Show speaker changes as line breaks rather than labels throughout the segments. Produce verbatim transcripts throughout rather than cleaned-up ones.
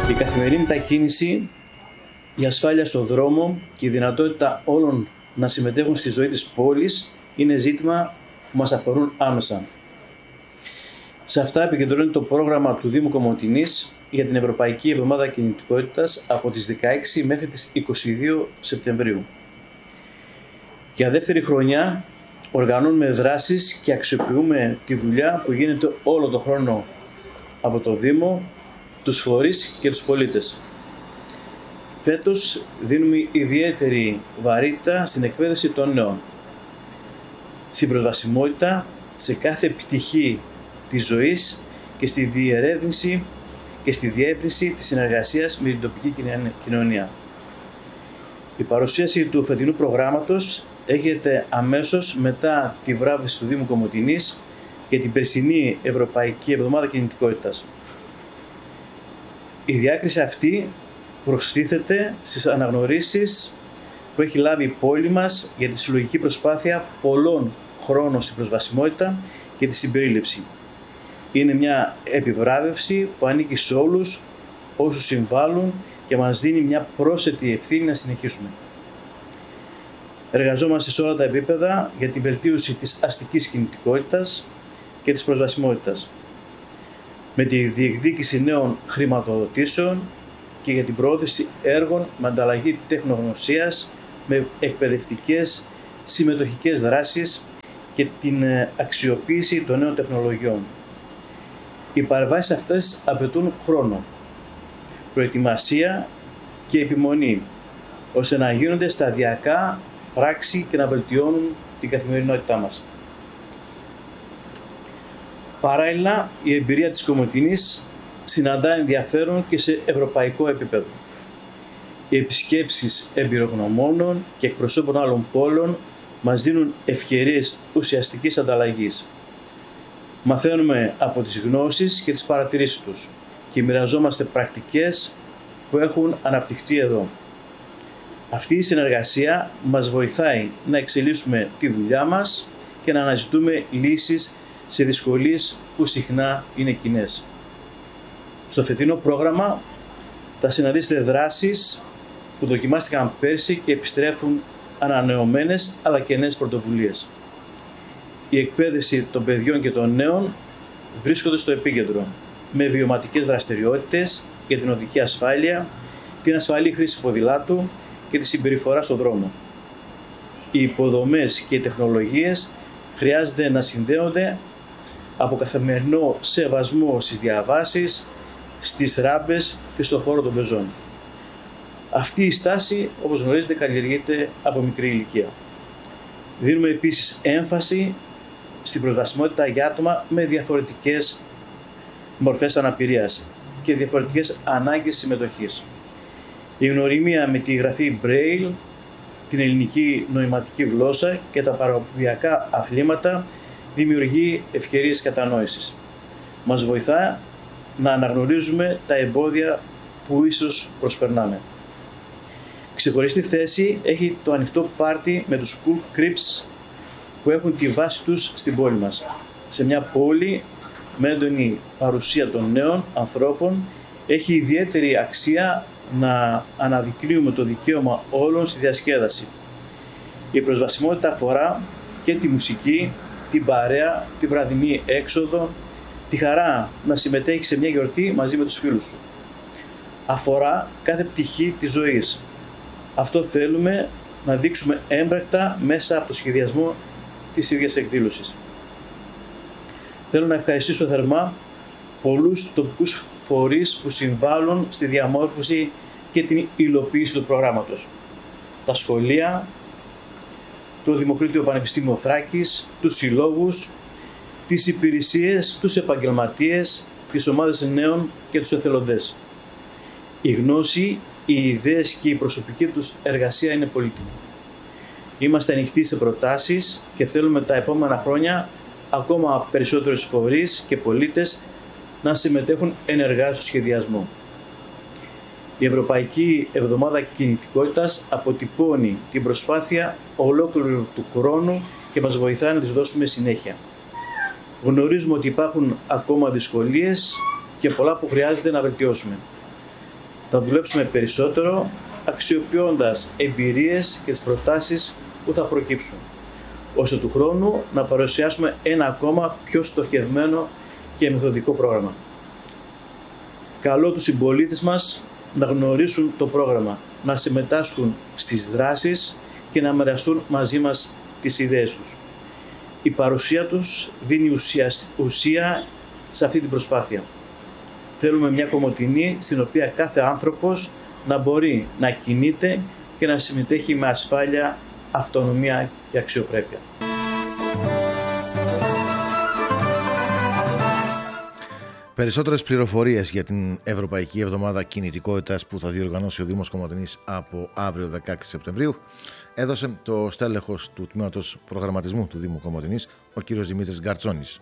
Η καθημερινή μετακίνηση, η ασφάλεια στον δρόμο και η δυνατότητα όλων να συμμετέχουν στη ζωή της πόλης είναι ζήτημα που μας αφορούν άμεσα. Σε αυτά επικεντρώνεται το πρόγραμμα του Δήμου Κομοτηνής για την Ευρωπαϊκή Εβδομάδα Κινητικότητας από τις δεκαέξι μέχρι τις είκοσι δύο Σεπτεμβρίου. Για δεύτερη χρονιά οργανώνουμε δράσεις και αξιοποιούμε τη δουλειά που γίνεται όλο τον χρόνο από το Δήμο, τους φορείς και τους πολίτες. Φέτος δίνουμε ιδιαίτερη βαρύτητα στην εκπαίδευση των νέων, στην προσβασιμότητα σε κάθε πτυχή της ζωής και στη διερεύνηση και στη διεύρυνση της συνεργασίας με την τοπική κοινωνία. Η παρουσίαση του φετινού προγράμματος έγινε αμέσως μετά τη βράβευση του Δήμου Κομοτηνής για την περσινή Ευρωπαϊκή Εβδομάδα Κινητικότητας. Η διάκριση αυτή προστίθεται στις αναγνωρίσεις που έχει λάβει η πόλη μας για τη συλλογική προσπάθεια πολλών χρόνων στην προσβασιμότητα και τη συμπερίληψη. Είναι μια επιβράβευση που ανήκει σε όλους όσους συμβάλλουν και μας δίνει μια πρόσθετη ευθύνη να συνεχίσουμε. Εργαζόμαστε σε όλα τα επίπεδα για την βελτίωση της αστικής κινητικότητας και της προσβασιμότητας, με τη διεκδίκηση νέων χρηματοδοτήσεων και για την προώθηση έργων με ανταλλαγή τεχνογνωσίας, με εκπαιδευτικές συμμετοχικές δράσεις και την αξιοποίηση των νέων τεχνολογιών. Οι παρεμβάσεις αυτές απαιτούν χρόνο, προετοιμασία και επιμονή, ώστε να γίνονται σταδιακά πράξη και να βελτιώνουν την καθημερινότητά μας. Παράλληλα, η εμπειρία της Κομοτηνής συναντά ενδιαφέρον και σε ευρωπαϊκό επίπεδο. Οι επισκέψεις εμπειρογνωμόνων και εκπροσώπων άλλων πόλεων μας δίνουν ευκαιρίες ουσιαστικής ανταλλαγής. Μαθαίνουμε από τις γνώσεις και τις παρατηρήσεις τους και μοιραζόμαστε πρακτικές που έχουν αναπτυχθεί εδώ. Αυτή η συνεργασία μας βοηθάει να εξελίσσουμε τη δουλειά μας και να αναζητούμε λύσεις σε δυσκολίες που συχνά είναι κοινές. Στο φετινό πρόγραμμα θα συναντήσετε δράσεις που δοκιμάστηκαν πέρσι και επιστρέφουν ανανεωμένες αλλά και νέες πρωτοβουλίες. Η εκπαίδευση των παιδιών και των νέων βρίσκονται στο επίκεντρο, με βιωματικές δραστηριότητες για την οδική ασφάλεια, την ασφαλή χρήση ποδηλάτου και τη συμπεριφορά στον δρόμο. Οι υποδομές και οι τεχνολογίες χρειάζεται να συνδέονται από καθημερινό σεβασμό στις διαβάσεις, στις ράμπες και στον χώρο των πεζών. Αυτή η στάση, όπως γνωρίζετε, καλλιεργείται από μικρή ηλικία. Δίνουμε επίσης έμφαση στην προσβασιμότητα για άτομα με διαφορετικές μορφές αναπηρίας και διαφορετικές ανάγκες συμμετοχής. Η γνωριμία με τη γραφή Braille, την ελληνική νοηματική γλώσσα και τα παραπληκτικά αθλήματα δημιουργεί ευκαιρίες κατανόησης. Μας βοηθά να αναγνωρίζουμε τα εμπόδια που ίσως προσπερνάμε. Ξεχωριστή θέση έχει το ανοιχτό πάρτι με τους Cool Crips που έχουν τη βάση τους στην πόλη μας. Σε μια πόλη με έντονη παρουσία των νέων ανθρώπων έχει ιδιαίτερη αξία να αναδεικνύουμε το δικαίωμα όλων στη διασκέδαση. Η προσβασιμότητα αφορά και τη μουσική, την παρέα, τη βραδινή έξοδο, τη χαρά να συμμετέχει σε μια γιορτή μαζί με τους φίλους σου. Αφορά κάθε πτυχή της ζωής. Αυτό θέλουμε να δείξουμε έμπρακτα μέσα από το σχεδιασμό της ίδιας εκδήλωσης. Θέλω να ευχαριστήσω θερμά πολλούς τοπικούς φορείς που συμβάλλουν στη διαμόρφωση και την υλοποίηση του προγράμματος. Τα σχολεία, το Δημοκρίτιο Πανεπιστήμιο Θράκης, τους συλλόγους, τις υπηρεσίες, τους επαγγελματίες, τις ομάδες νέων και τους εθελοντές. Η γνώση, οι ιδέες και η προσωπική τους εργασία είναι πολύτιμη. Είμαστε ανοιχτοί σε προτάσεις και θέλουμε τα επόμενα χρόνια ακόμα περισσότερους φορείς και πολίτες να συμμετέχουν ενεργά στο σχεδιασμό. Η Ευρωπαϊκή Εβδομάδα Κινητικότητας αποτυπώνει την προσπάθεια ολόκληρου του χρόνου και μας βοηθάει να τις δώσουμε συνέχεια. Γνωρίζουμε ότι υπάρχουν ακόμα δυσκολίες και πολλά που χρειάζεται να βελτιώσουμε. Θα δουλέψουμε περισσότερο αξιοποιώντας εμπειρίες και τις προτάσεις που θα προκύψουν, ώστε του χρόνου να παρουσιάσουμε ένα ακόμα πιο στοχευμένο και μεθοδικό πρόγραμμα. Καλώ τους συμπολίτες μας να γνωρίσουν το πρόγραμμα, να συμμετάσχουν στις δράσεις και να μοιραστούν μαζί μας τις ιδέες τους. Η παρουσία τους δίνει ουσία, ουσία σε αυτή την προσπάθεια. Θέλουμε μια Κομοτηνή στην οποία κάθε άνθρωπος να μπορεί να κινείται και να συμμετέχει με ασφάλεια, αυτονομία και αξιοπρέπεια.
Περισσότερες πληροφορίες για την Ευρωπαϊκή Εβδομάδα Κινητικότητας που θα διοργανώσει ο Δήμος Κομοτηνής από αύριο δεκαέξι Σεπτεμβρίου έδωσε το στέλεχος του Τμήματος Προγραμματισμού του Δήμου Κομοτηνής, ο κύριος Δημήτρης Γκαρτσόνης.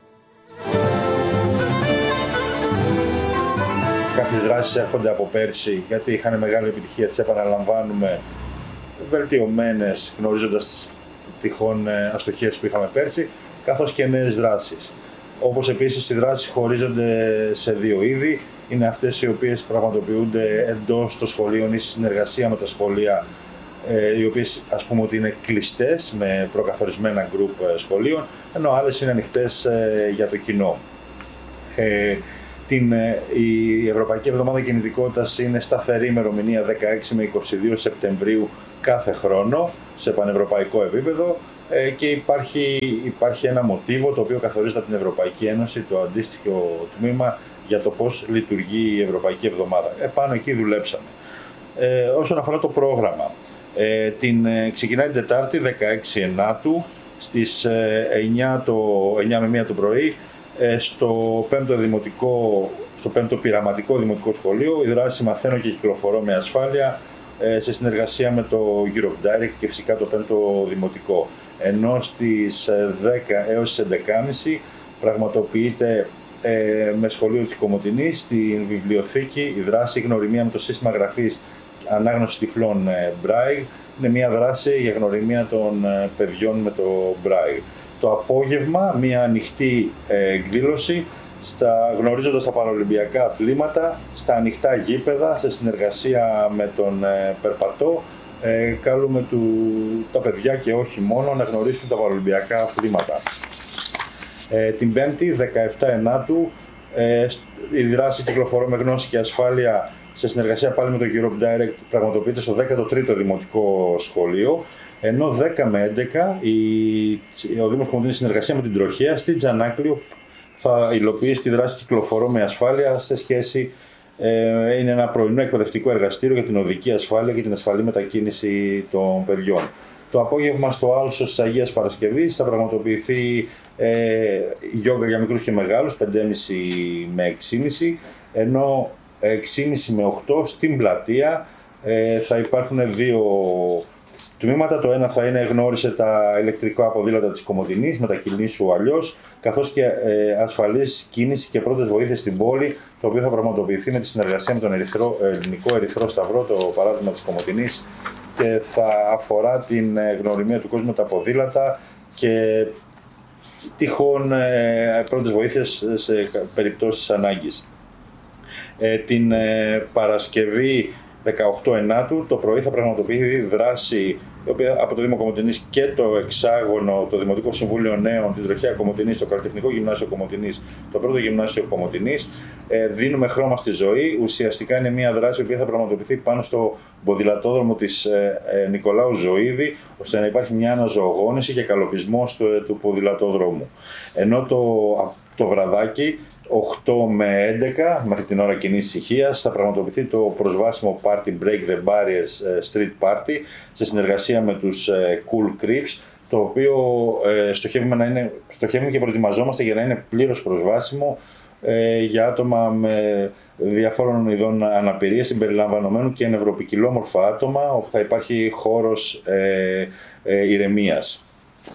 Κάποιες δράσεις έρχονται από πέρσι, γιατί είχαν μεγάλη επιτυχία, τις επαναλαμβάνουμε βελτιωμένες, γνωρίζοντας τυχόν αστοχίες που είχαμε πέρσι, καθώς και νέες δράσεις. Όπως επίσης οι δράσεις χωρίζονται σε δύο είδη. Είναι αυτές οι οποίες πραγματοποιούνται εντός των σχολείων ή σε συνεργασία με τα σχολεία, οι οποίες ας πούμε ότι είναι κλειστές με προκαθορισμένα γκρουπ σχολείων, ενώ άλλες είναι ανοιχτές για το κοινό. Ε, την, η Ευρωπαϊκή Εβδομάδα Κινητικότητας είναι σταθερή ημερομηνία δεκαέξι με είκοσι δύο Σεπτεμβρίου κάθε χρόνο σε πανευρωπαϊκό επίπεδο ε, και υπάρχει, υπάρχει ένα μοτίβο το οποίο καθορίζεται από την Ευρωπαϊκή Ένωση, το αντίστοιχο τμήμα για το πώς λειτουργεί η Ευρωπαϊκή Εβδομάδα. Επάνω εκεί δουλέψαμε. Ε, όσον αφορά το πρόγραμμα, ε, την, ε, ξεκινάει την Τετάρτη δεκαέξι Ενάτου στις ε, εννιά, το, εννιά με μία το πρωί ε, στο πέμπτο, δημοτικό, στο πέμπτο πειραματικό δημοτικό σχολείο. Η δράση «Μαθαίνω και κυκλοφορώ με ασφάλεια» ε, σε συνεργασία με το Europe Direct και φυσικά το πέμπτο δημοτικό. Ενώ στις δέκα έως τις έντεκα και μισή πραγματοποιείται ε, με σχολείο της Κομοτηνής στην βιβλιοθήκη η δράση «Γνωριμία με το σύστημα γραφής ανάγνωση τυφλών ε, Braille». Είναι μια δράση για γνωριμία των ε, παιδιών με το Braille. Το απόγευμα μια ανοιχτή ε, εκδήλωση στα, γνωρίζοντας τα παραολυμπιακά αθλήματα, στα ανοιχτά γήπεδα, σε συνεργασία με τον ε, Περπατώ. Ε, καλούμε του, τα παιδιά και όχι μόνο να γνωρίσουν τα παραολυμπιακά αθλήματα. Ε, την Πέμπτη, δεκαεπτά Ενάτου, ε, η δράση «Κυκλοφορώ με γνώση και ασφάλεια» σε συνεργασία πάλι με το Europe Direct πραγματοποιείται στο δέκατο τρίτο Δημοτικό Σχολείο, ενώ δέκα με έντεκα η, ο Δήμος Κομοτηνής συνεργασία με την Τροχέα στη Τζανάκλειο θα υλοποιήσει τη δράση «Κυκλοφορώ με ασφάλεια» σε σχέση, ε, είναι ένα πρωινό εκπαιδευτικό εργαστήριο για την οδική ασφάλεια και την ασφαλή μετακίνηση των παιδιών. Το απόγευμα στο Άλσος της Αγίας Παρασκευής θα πραγματοποιηθεί ε, γιόγκα για μικρούς και μεγάλους, πέντε και μισή με έξι και μισή, ενώ έξι και μισή με οκτώ στην πλατεία ε, θα υπάρχουν δύο τμήματα. Το ένα θα είναι γνώρισε τα ηλεκτρικά ποδήλατα της Κομοτηνής, μετακινήσου αλλιώς, καθώς και ε, ασφαλής κίνηση και πρώτες βοήθειες στην πόλη, το οποίο θα πραγματοποιηθεί με τη συνεργασία με τον Ερυθρό, Ελληνικό Ερυθρό Σταυρό, το παράδειγμα της Κομοτηνής, και θα αφορά την γνωριμία του κόσμου με τα ποδήλατα και τυχόν ε, πρώτες βοήθειες σε περιπτώσεις ανάγκης. Ε, την ε, Παρασκευή δεκαοκτώ Ενάτου το πρωί θα πραγματοποιηθεί δράση η οποία από το Δήμο Κομοτηνής και το Εξάγωνο, το Δημοτικό Συμβούλιο Νέων, την Τροχέα Κομοτηνής, το Καλλιτεχνικό Γυμνάσιο Κομοτηνής, το Πρώτο Γυμνάσιο Κομοτηνής. Ε, δίνουμε χρώμα στη ζωή. Ουσιαστικά είναι μια δράση η οποία θα πραγματοποιηθεί πάνω στο ποδηλατόδρομο της ε, ε, Νικολάου Ζωήδη, ώστε να υπάρχει μια αναζωογόνηση και καλοπισμός του, ε, του ποδηλατόδρομου. Ενώ το, το βραδάκι, οκτώ με έντεκα, μέχρι την ώρα κοινής ησυχίας, θα πραγματοποιηθεί το προσβάσιμο party Break the Barriers Street Party σε συνεργασία με τους Cool Creeps, το οποίο ε, στοχεύουμε, να είναι, στοχεύουμε και προετοιμαζόμαστε για να είναι πλήρως προσβάσιμο ε, για άτομα με διαφόρων ειδών αναπηρίας, συμπεριλαμβανομένου και νευροπικιλόμορφα άτομα, όπου θα υπάρχει χώρος ε, ε, ηρεμίας.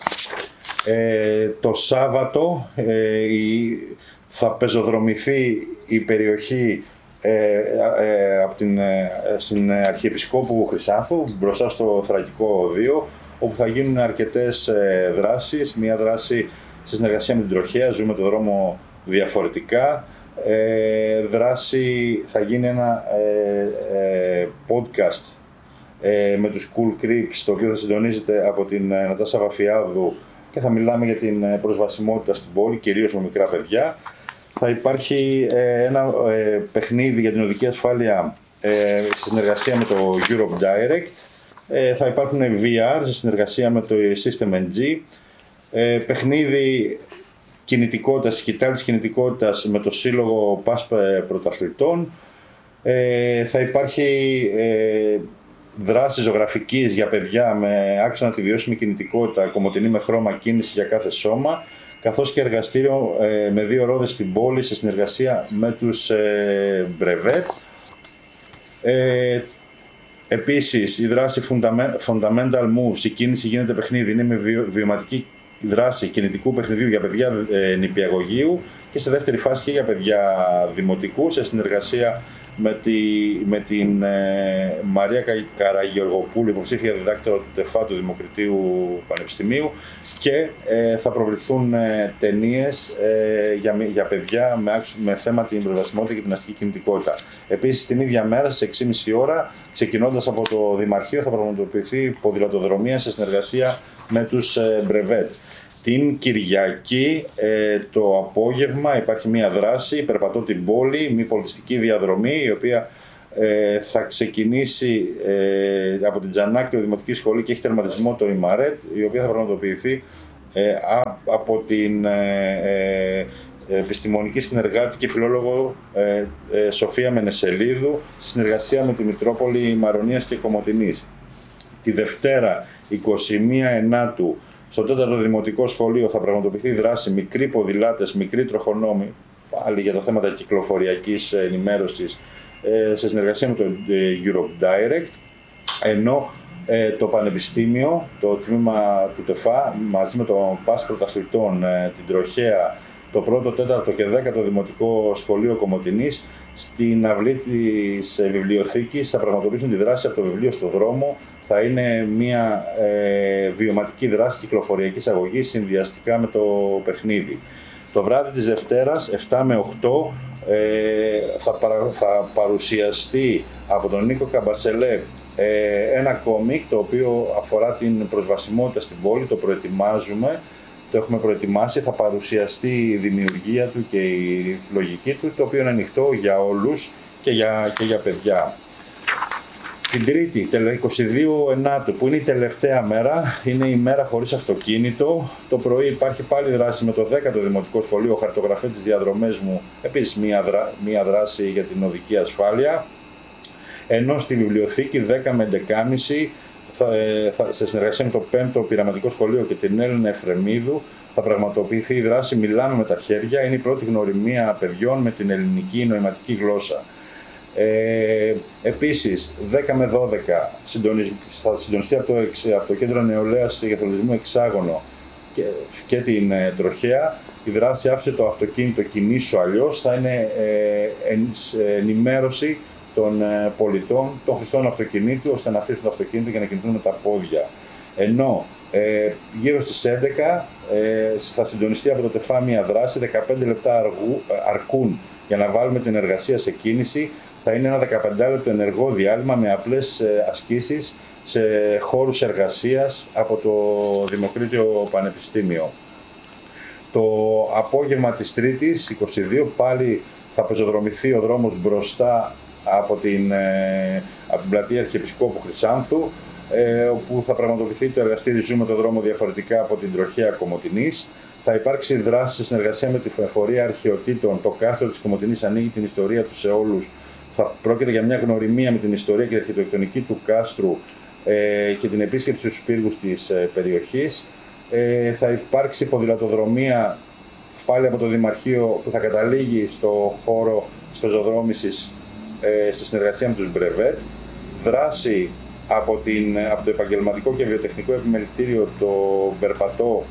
Ε, το Σάββατο ε, η, θα πεζοδρομηθεί η περιοχή ε, ε, από την, ε, στην Αρχιεπισκόπου Χρυσάνθου, μπροστά στο Θρακικό Οδείο, όπου θα γίνουν αρκετές ε, δράσεις. Μία δράση σε συνεργασία με την Τροχέα, ζούμε το δρόμο διαφορετικά, Ε, δράση, θα γίνει ένα ε, ε, podcast ε, με τους Cool Creeps, το οποίο θα συντονίζεται από την ε, Νατάσα Βαφιάδου και θα μιλάμε για την ε, προσβασιμότητα στην πόλη, κυρίως με μικρά παιδιά. Θα υπάρχει ε, ένα ε, παιχνίδι για την οδική ασφάλεια ε, σε συνεργασία με το Europe Direct. Ε, θα υπάρχουν βι αρ σε συνεργασία με το System εν τζι. Ε, παιχνίδι κινητικότητας, σκητάλη της κινητικότητας με το Σύλλογο ΠΑΣ Πρωταθλητών. Ε, θα υπάρχει ε, δράση ζωγραφικής για παιδιά με άξονα τη βιώσιμη κινητικότητα, κομμωτινή με χρώμα κίνηση για κάθε σώμα, καθώς και εργαστήριο ε, με δύο ρόδες στην πόλη σε συνεργασία με τους ε, Brevet. Ε, επίσης, η δράση Fundamental Moves, η κίνηση γίνεται παιχνίδι, είναι με βιο, βιωματική δράση κινητικού παιχνιδιού για παιδιά ε, νηπιαγωγείου και σε δεύτερη φάση και για παιδιά δημοτικού σε συνεργασία με, τη, με την ε, Μαρία Καραγεωργοπούλου, υποψήφια διδάκτορα του ΤΕΦΑ του Δημοκρατίου Πανεπιστημίου, και ε, θα προβληθούν ε, ταινίες ε, για, για παιδιά με, με θέμα την προσβασιμότητα και την αστική κινητικότητα. Επίσης, την ίδια μέρα στις έξι και μισή ώρα, ξεκινώντας από το Δημαρχείο, θα πραγματοποιηθεί ποδηλατοδρομία σε συνεργασία με τους ε, Brevet. Την Κυριακή ε, το απόγευμα υπάρχει μια δράση, περπατώ την πόλη, μια πολιτιστική διαδρομή, η οποία ε, θα ξεκινήσει ε, από την Τζανάκη Δημοτική Σχολή και έχει τερματισμό το ΙΜΑΡΕΤ, η οποία θα πραγματοποιηθεί ε, α, από την ε, ε, επιστημονική συνεργάτη και φιλόλογο ε, ε, Σοφία Μενεσελίδου, σε συνεργασία με τη Μητρόπολη Μαρονίας και Κομοτηνής. Τη Δευτέρα, εικοστή πρώτη Ενάτου, στο τέταρτο Δημοτικό Σχολείο θα πραγματοποιηθεί δράση μικροί ποδηλάτες, μικροί τροχονόμοι, πάλι για τα θέματα κυκλοφοριακής ενημέρωσης, σε συνεργασία με το Europe Direct, ενώ το Πανεπιστήμιο, το τμήμα του ΤΕΦΑ, μαζί με το ΠΑΣ Πρωταθλητών, την Τροχέα, το πρώτο, τέταρτο και δέκατο Δημοτικό Σχολείο Κομοτηνής, στην αυλή της βιβλιοθήκης θα πραγματοποιήσουν τη δράση από το βιβλίο στο δρόμο. Θα είναι μια ε, βιωματική δράση κυκλοφοριακής αγωγής συνδυαστικά με το παιχνίδι. Το βράδυ της Δευτέρας, επτά με οκτώ, ε, θα, παρα, θα παρουσιαστεί από τον Νίκο Καμπασελέ ε, ένα κόμικ το οποίο αφορά την προσβασιμότητα στην πόλη, το προετοιμάζουμε, το έχουμε προετοιμάσει, θα παρουσιαστεί η δημιουργία του και η λογική του, το οποίο είναι ανοιχτό για όλους και για, και για παιδιά. Την Τρίτη, εικοστή δεύτερη Ενάτου, που είναι η τελευταία μέρα, είναι η μέρα χωρίς αυτοκίνητο. Το πρωί υπάρχει πάλι δράση με το δέκατο Δημοτικό Σχολείο, χαρτογραφέ τις διαδρομές μου, επίσης μία, δρά, μία δράση για την οδική ασφάλεια. Ενώ στη βιβλιοθήκη δέκα με έντεκα και μισή, θα, θα, σε συνεργασία με το πέμπτο Πειραματικό Σχολείο και την Έλληνα Εφρεμίδου, θα πραγματοποιηθεί η δράση Μιλάμε με τα χέρια. Είναι η πρώτη γνωριμία παιδιών με την ελληνική νοηματική γλώσσα. Ε, επίσης, δέκα με δώδεκα θα συντονιστεί από το, από το Κέντρο Νεολαίας για Αθλητισμού Εξάγωνο και, και την ε, Τροχέα. Η δράση Άφησε το αυτοκίνητο, κινήσου αλλιώς, θα είναι ε, εν, ενημέρωση των ε, πολιτών, των χρηστών αυτοκινήτου, ώστε να αφήσουν το αυτοκίνητο και να κινηθούν με τα πόδια. Ενώ ε, γύρω στις έντεκα ε, θα συντονιστεί από το ΤΕΦΑ μια δράση, δεκαπέντε λεπτά αργού, αρκούν για να βάλουμε την εργασία σε κίνηση. Θα είναι ένα δεκαπέντε λεπτό ενεργό διάλειμμα με απλές ασκήσεις σε χώρους εργασίας από το Δημοκρίτιο Πανεπιστήμιο. Το απόγευμα της Τρίτης, εικοστή δεύτερη, πάλι θα πεζοδρομηθεί ο δρόμος μπροστά από την, από την πλατεία Αρχιεπισκόπου Χρυσάνθου, όπου θα πραγματοποιηθεί το εργαστήρι Ζούμε το δρόμο διαφορετικά από την Τροχέα Κομοτηνής. Θα υπάρξει δράση σε συνεργασία με τη Φορεία Αρχαιοτήτων. Το κάστρο της Κομοτηνής ανοίγει την ιστορία του σε όλους. Θα πρόκειται για μια γνωριμία με την ιστορία και αρχιτεκτονική του κάστρου ε, και την επίσκεψη στους πύργους της ε, περιοχής. Ε, θα υπάρξει ποδηλατοδρομία πάλι από το Δημαρχείο που θα καταλήγει στο χώρο της πεζοδρόμησης ε, στη συνεργασία με τους Brevet. Δράση από, την, από το επαγγελματικό και βιοτεχνικό επιμελητήριο, το Περπατώ,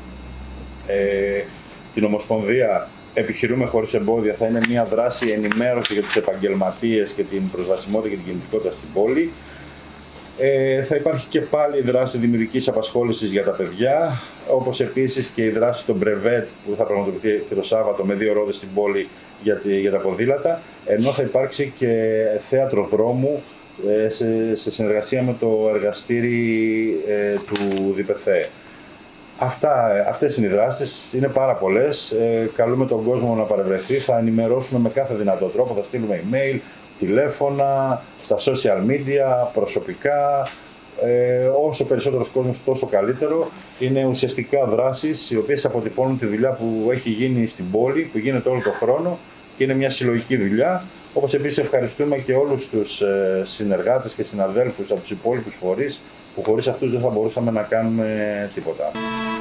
ε, την Ομοσπονδία Επιχειρούμε Χωρίς Εμπόδια. Θα είναι μια δράση ενημέρωση για τους επαγγελματίες και την προσβασιμότητα και την κινητικότητα στην πόλη. Ε, θα υπάρχει και πάλι η δράση δημιουργικής απασχόλησης για τα παιδιά, όπως επίσης και η δράση των Brevet που θα πραγματοποιηθεί και το Σάββατο με δύο ρόδες στην πόλη για, τη, για τα ποδήλατα, ενώ θα υπάρξει και θέατρο δρόμου ε, σε, σε συνεργασία με το εργαστήρι ε, του ΔΠΘΕ. Αυτά, αυτές είναι οι δράσεις, είναι πάρα πολλές. Ε, καλούμε τον κόσμο να παρευρεθεί, θα ενημερώσουμε με κάθε δυνατό τρόπο, θα στείλουμε email, τηλέφωνα, στα social media, προσωπικά. Ε, όσο περισσότερος κόσμος τόσο καλύτερο. Είναι ουσιαστικά δράσεις οι οποίες αποτυπώνουν τη δουλειά που έχει γίνει στην πόλη, που γίνεται όλο τον χρόνο και είναι μια συλλογική δουλειά. Όπως επίσης ευχαριστούμε και όλους τους ε, συνεργάτες και συναδέλφους από τους υπόλοιπους φορείς που χωρίς αυτούς δεν θα μπορούσαμε να κάνουμε τίποτα.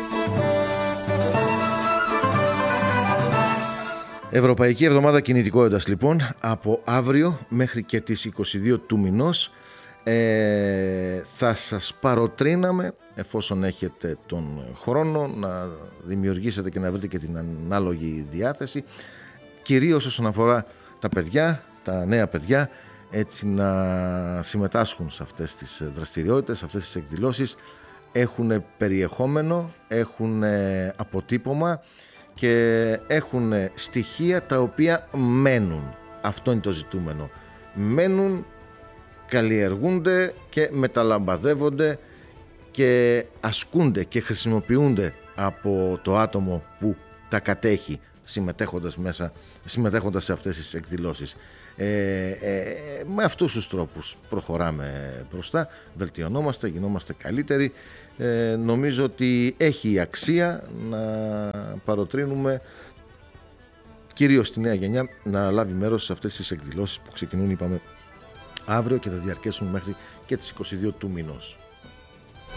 Ευρωπαϊκή Εβδομάδα Κινητικότητας λοιπόν, από αύριο μέχρι και τις είκοσι δύο του μηνός. Ε, θα σας παροτρύναμε, εφόσον έχετε τον χρόνο, να δημιουργήσετε και να βρείτε και την ανάλογη διάθεση, κυρίως όσον αφορά τα παιδιά, τα νέα παιδιά, έτσι να συμμετάσχουν σε αυτές τις δραστηριότητες, σε αυτές τις εκδηλώσεις. Έχουν περιεχόμενο, έχουν αποτύπωμα και έχουν στοιχεία τα οποία μένουν. Αυτό είναι το ζητούμενο. Μένουν, καλλιεργούνται και μεταλαμπαδεύονται και ασκούνται και χρησιμοποιούνται από το άτομο που τα κατέχει, συμμετέχοντας, μέσα, συμμετέχοντας σε αυτές τις εκδηλώσεις. Ε, ε, με αυτούς τους τρόπους προχωράμε μπροστά, βελτιωνόμαστε, γινόμαστε καλύτεροι. Ε, νομίζω ότι έχει αξία να παροτρύνουμε κυρίως τη νέα γενιά να λάβει μέρος σε αυτές τις εκδηλώσεις που ξεκινούν, είπαμε, αύριο και θα διαρκέσουν μέχρι και τις είκοσι δύο του μηνός.